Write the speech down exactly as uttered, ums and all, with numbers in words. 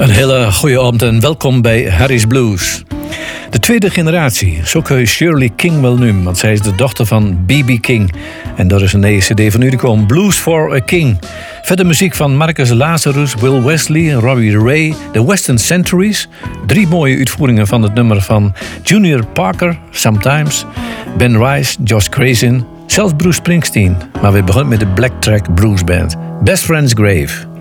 Een hele goede avond en welkom bij Harry's Blues. De tweede generatie, zo kun je Shirley King wel noemen, want zij is de dochter van B B King. En dat is een nieuwe cd van u gekomen, Blues for a King. Verder muziek van Marcus Lazarus, Will Wesley, Robbie Ray, The Western Centuries. Drie mooie uitvoeringen van het nummer van Junior Parker, Sometimes, Ben Rice, Josh Crazin, zelfs Bruce Springsteen. Maar we beginnen met de Black Track Blues Band, Best Friend's Grave.